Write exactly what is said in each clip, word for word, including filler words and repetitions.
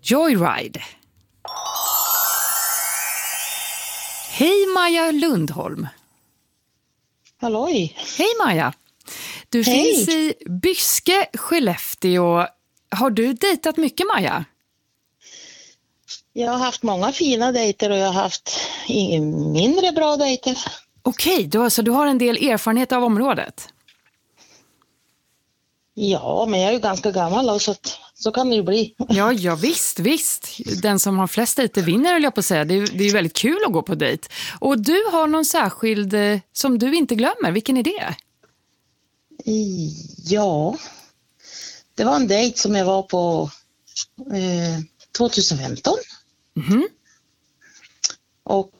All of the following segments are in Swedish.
Joyride. Hej Maja Lundholm. Halloj. Hej Maja. Du Hej. finns i Byske, Skellefteå. Har du dejtat mycket, Maja? Jag har haft många fina dejter och jag har haft mindre bra dejter. Okej, då, så du har en del erfarenhet av området? Ja, men jag är ju ganska gammal och så, så kan det ju bli. Ja, ja visst, visst. Den som har flest dejter vinner, höll jag på att säga. Det är, det är väldigt kul att gå på dejt. Och du har någon särskild eh, som du inte glömmer. Vilken är det? Ja, det var en dejt som jag var på eh, tjugohundrafemton. Mm-hmm. Och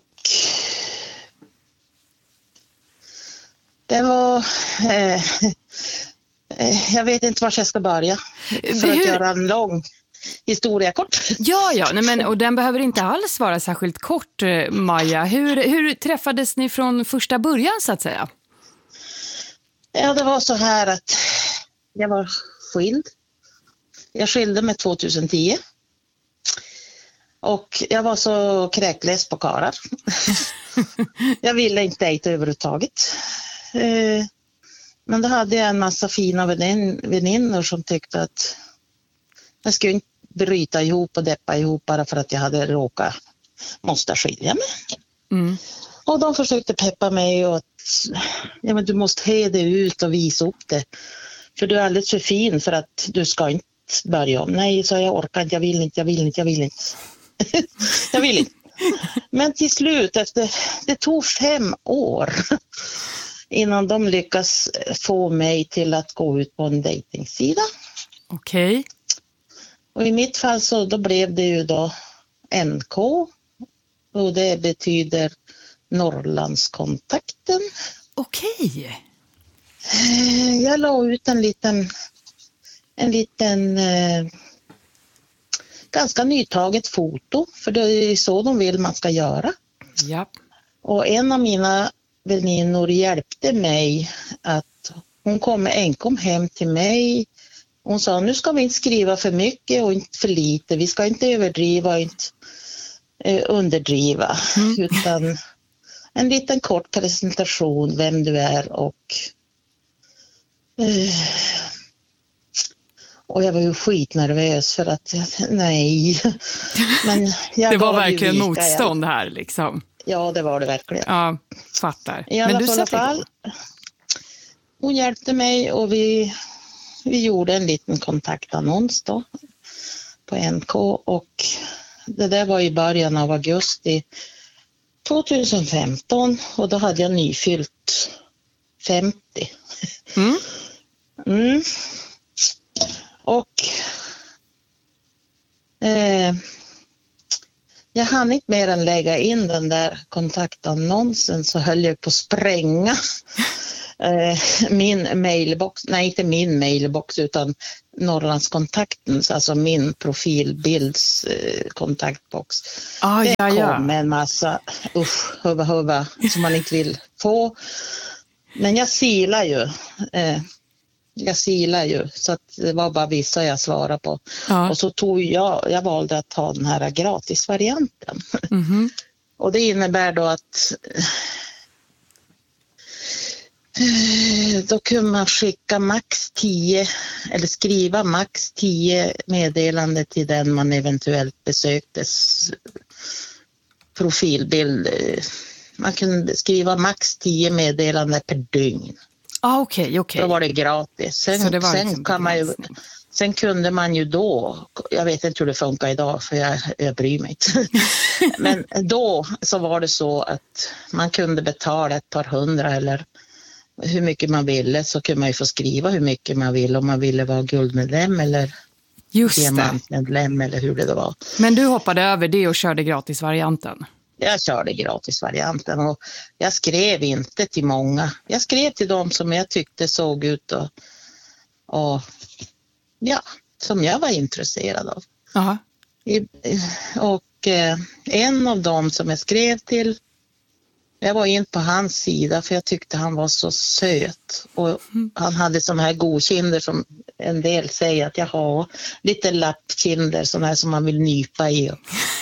det var... Eh, eh, jag vet inte var jag ska börja för Hur? att göra en lång historia kort. Ja, ja. Nej, men, och den behöver inte alls vara särskilt kort, eh, Maja. Hur, hur träffades ni från första början, så att säga? Ja, det var så här att jag var skild. Jag skilde mig tjugohundratio. Och jag var så kräklös på karar. Jag ville inte dejta överhuvudtaget. Men då hade jag en massa fina vänin- väninnor som tyckte att jag skulle inte bryta ihop och deppa ihop bara för att jag hade råkat måste skilja mig. Mm. Och de försökte peppa mig och att ja, men du måste he det ut och visa upp det. För du är alldeles för fin för att du ska inte börja om. Nej, så jag orkar inte, jag vill inte, jag vill inte, jag vill inte. jag vill inte. Men till slut, efter, det tog fem år innan de lyckas få mig till att gå ut på en dejtingsida. Okej. Och i mitt fall så då blev det ju då N K. Och det betyder Norrlandskontakten. Okej. Jag la ut en liten, en liten eh, ganska nytaget foto. För det är så de vill man ska göra. Ja. Och en av mina väninnor hjälpte mig att hon kom enkom hem till mig. Hon sa, nu ska vi inte skriva för mycket och inte för lite. Vi ska inte överdriva och inte eh, underdriva. Mm. Utan en liten kort presentation, vem du är och eh, och jag var ju skitnervös för att nej. Men jag det var gav verkligen vika, motstånd här liksom. Ja, det var det verkligen. Ja, fattar. I alla, Men du fall, fall, hon hjälpte mig och vi, vi gjorde en liten kontaktannons då på N K och det där var i början av augusti tjugohundrafemton och då hade jag nyfyllt femtio. Mm. Mm. Och eh, jag hann inte mer än lägga in den där kontaktannonsen så höll jag på att spränga eh, min mailbox, nej inte min mailbox utan Norrlandskontaktens, alltså min profilbilds eh, kontaktbox. Ah, det ja, kom ja. en massa usch, huva huva som man inte vill få. Men jag silar ju eh, jag silar ju så att det var bara vissa jag svarade på. Ja. Och så tog jag, jag valde att ta den här gratisvarianten. Mm-hmm. Och det innebär då att då kunde man skicka max tio eller skriva max tio meddelande till den man eventuellt besöktes profilbild. Man kunde skriva max tio meddelande per dygn. Ah, okej, okay, okej. Okay. Då var det gratis. Sen, det var sen, liksom kan man ju, sen kunde man ju då, jag vet inte hur det funkar idag för jag, jag bryr mig inte. Men då så var det så att man kunde betala ett par hundra eller hur mycket man ville så kunde man ju få skriva hur mycket man ville om man ville vara guldmedlem eller diamantmedlem eller hur det då var. Men du hoppade över det och körde gratisvarianten? Jag körde gratisvarianten och jag skrev inte till många. Jag skrev till dem som jag tyckte såg ut och, och ja, som jag var intresserad av. Aha. Och eh, en av dem som jag skrev till, jag var in på hans sida för jag tyckte han var så söt och mm. han hade såna här godkinder som en del säger att jag har lite lappkinder, sådana här som man vill nypa i.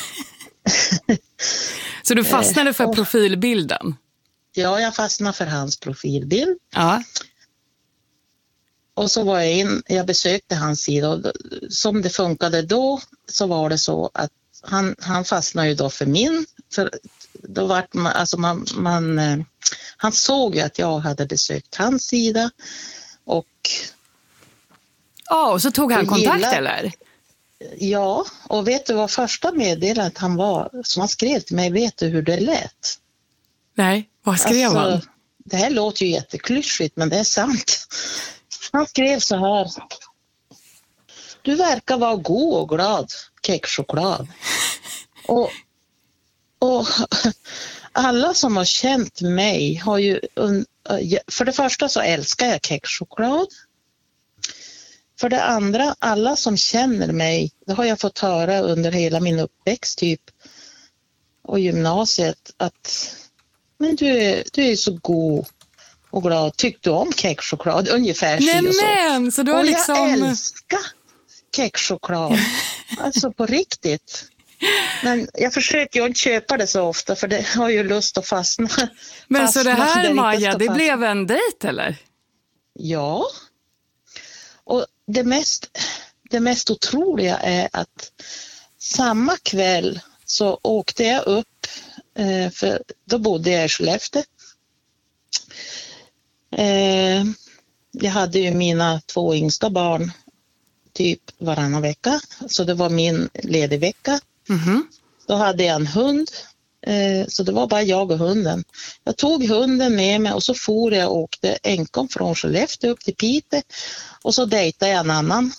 Så du fastnade för profilbilden? Ja, jag fastnade för hans profilbild. Ja. Och så var jag in, jag besökte hans sida och som det funkade då så var det så att han, han fastnade ju då för min. För då var man, alltså man, man, han såg ju att jag hade besökt hans sida och... Ja, och så tog han kontakt gillar, eller? Ja, och vet du vad första meddelandet han var, som han skrev till mig, vet du hur det lät? Nej, vad skrev alltså, han? Det här låter ju jätteklyschigt, men det är sant. Han skrev så här: du verkar vara god och glad, kexchoklad. och, och alla som har känt mig har ju, för det första så älskar jag kexchoklad. För det andra, alla som känner mig, det har jag fått höra under hela min uppväxt typ och gymnasiet, att men du är, du är så god och glad. Tyckte du om kexchoklad? Ungefär Nej, och så. Men, så du har och liksom... jag älskar kexchoklad. Alltså på riktigt. Men jag försöker ju inte köpa det så ofta för det har ju lust att fastna. Men fastna så det här, Maja, det fastna. blev en dejt eller? Ja. Och det mest, det mest otroliga är att samma kväll så åkte jag upp, eh, för då bodde jag i Skellefteå. Eh, jag hade ju mina två yngsta barn typ varannan vecka, så det var min ledig vecka. Mm-hmm. Då hade jag en hund, eh, så det var bara jag och hunden. Jag tog hunden med mig och så for jag och åkte enkom från Skellefteå upp till Piteå och så dejtade jag en annan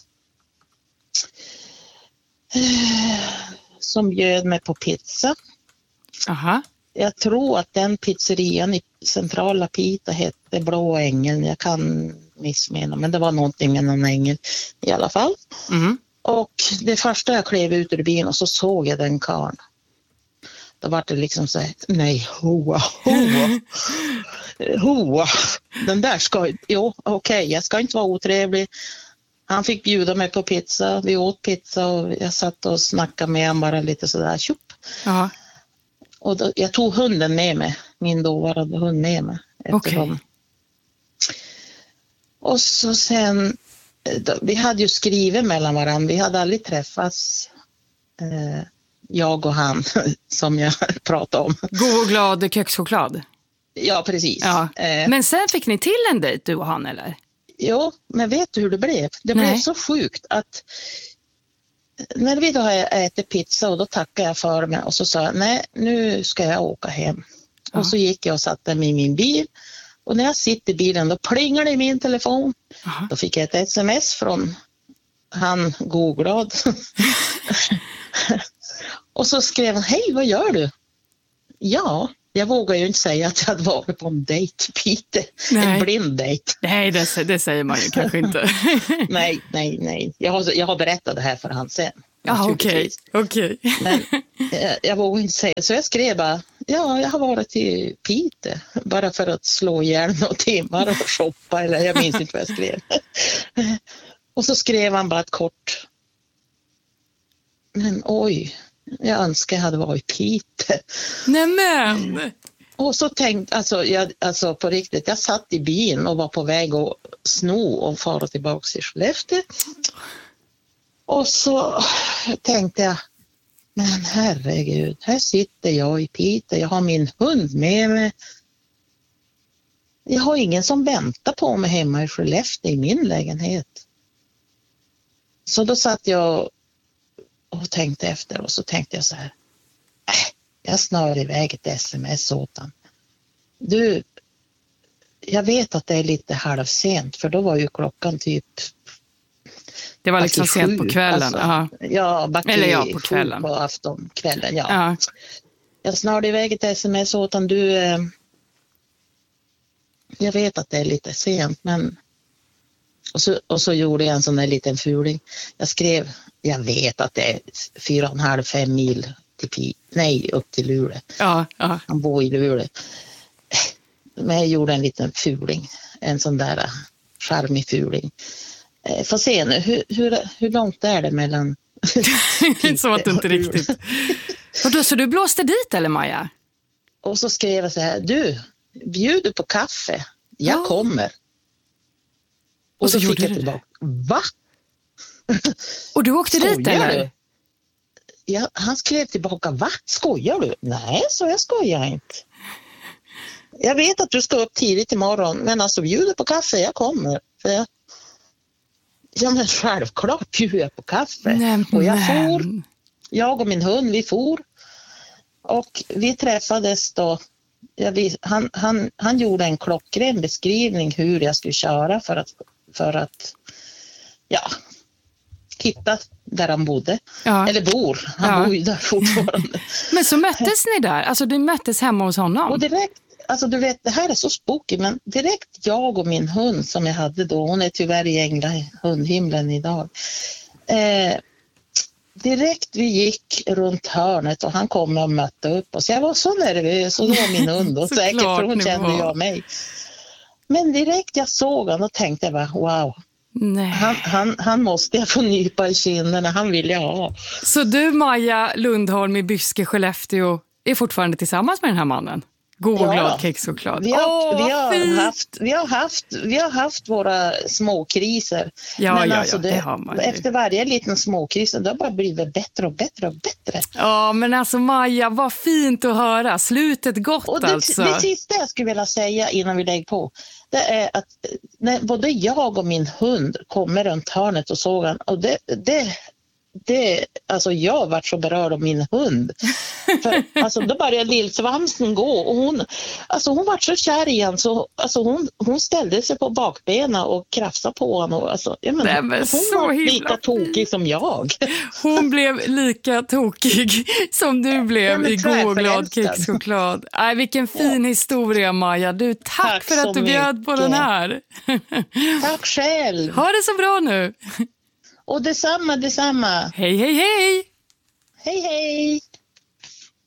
eh, som bjöd mig på pizza. Aha. Jag tror att den pizzerian i centrala Piteå hette Blå ängeln. Jag kan missmena, men det var någonting med någon ängel i alla fall. Mm. Och det första jag klev ut ur bilen och så såg jag den karln. Då var det liksom så här, nej, hoa, hoa, hoa. Den där ska, jo, okej, okay, jag ska inte vara otrevlig. Han fick bjuda mig på pizza, vi åt pizza och jag satt och snackade med honom bara lite sådär, tjup. Ja. Och då, jag tog hunden med mig, min dåvarande hund med mig. Okej. Okay. Och så sen, då, vi hade ju skrivit mellan varandra, vi hade aldrig träffats, eh, jag och han som jag pratade om. God och glad kexchoklad. Ja, precis. Ja. Eh, Men sen fick ni till en dejt, du och han, eller? jo, men vet du hur det blev? Det Nej. blev så sjukt att när vi då ätit pizza och då tackade jag för mig och så sa jag, nej, nu ska jag åka hem. Ja. Och så gick jag och satte mig i min bil. Och när jag sitter i bilen då plingar det i min telefon. Aha. Då fick jag ett sms från han Googlad. Och så skrev han, hej, vad gör du? Ja, jag vågar ju inte säga att jag hade varit på en dejt, Peter. En blind dejt. Nej, det, det säger man ju kanske inte. nej, nej, nej. Jag har, jag har berättat det här för han sen. Ja, okej. Okay. Okay. Men jag, jag vågar inte säga. Så jag skrev bara, ja, jag har varit i Piteå. Bara för att slå ihjäl några timmar och shoppa. Eller jag minns inte vad jag skrev. Och så skrev han bara ett kort. Men oj, jag önskar jag hade varit i Piteå. Nämen! Och så tänkte, alltså, jag, alltså på riktigt, jag satt i bilen och var på väg att sno och fara tillbaka till Skellefteå. Och så tänkte jag, men herregud, här sitter jag i Piteå, jag har min hund med mig. Jag har ingen som väntar på mig hemma i Skellefteå i min lägenhet. Så då satt jag och tänkte efter och så tänkte jag så här, äh, jag snör iväg ett sms åt han. Du, jag vet att det är lite halvsent för då var ju klockan typ det var liksom sent på kvällen. Alltså, ja, eller ja, på kvällen. På aftonkvällen, ja. ja. Jag snörde iväg ett sms åt han, du, eh, jag vet att det är lite sent, men och så, och så gjorde jag en sån där liten fuling. Jag skrev, jag vet att det är fyra och en halv, fem mil till Pi, nej, upp till Luleå. Ja, ja. Han bor i Luleå. Men jag gjorde en liten fuling, en sån där charmig fuling. Eh, får se nu, hur, hur, hur långt är det mellan... Så att det inte riktigt... Och då, så du blåste dit eller Maja? Och så skrev jag så här, du, bjuder på kaffe, jag ja. kommer. Och, och så, så fick jag tillbaka, va? Och du åkte Skojar dit eller? Du? Ja, han skrev tillbaka, va? Skojar du? Nej, så jag skojar inte. Jag vet att du ska upp tidigt imorgon, men alltså bjuder på kaffe, jag kommer. För jag... Ja, men självklart bjuder jag på kaffe. Nej, och jag for, jag och min hund, vi for. Och vi träffades då, ja, vi, han, han, han gjorde en klockren beskrivning hur jag skulle köra för att, för att ja, hitta där han bodde. Ja. Eller bor, han ja. bor ju där fortfarande. Men så möttes ni där, alltså du möttes hemma hos honom? Och direkt, alltså du vet, det här är så spooky, men direkt jag och min hund som jag hade då, hon är tyvärr i ängla hundhimlen idag. Eh, direkt vi gick runt hörnet och han kom och mötte upp oss. Jag var så nervös och det var min hund och säkert för hon kände jag mig. Men direkt jag såg han och tänkte jag bara, wow. Nej. Han, han, han måste jag få nypa i kinderna, han vill jag ha. Så du Maja Lundholm i Byske, Skellefteå är fortfarande tillsammans med den här mannen? God och ja, glad kexchoklad. Vi har, Åh, vi, har haft, vi, har haft, vi har haft våra småkriser. Ja, men ja, alltså ja, det, det har man ju. Efter varje liten småkris det har bara blivit bättre och bättre och bättre. Ja, men alltså Maja, vad fint att höra. Slutet gott och det, alltså. Det sista jag skulle vilja säga innan vi lägger på, det är att när både jag och min hund kommer runt hörnet och såg han, och det... det Det, alltså jag var så berörd av min hund. För, alltså då började lillsvansen gå och hon, alltså hon var så kär igen så alltså hon, hon ställde sig på bakbenen och krafsade på honom. Och, alltså, jag menar, Nej, hon så var lika tokig som jag. Hon blev lika tokig som du blev i god och glad kexchoklad. Nej, vilken fin ja. historia Maja. Du, tack, tack för att du bjöd på den här. Tack själv. Ha det så bra nu. Och detsamma, detsamma. Hej, hej, hej! Hej, hej!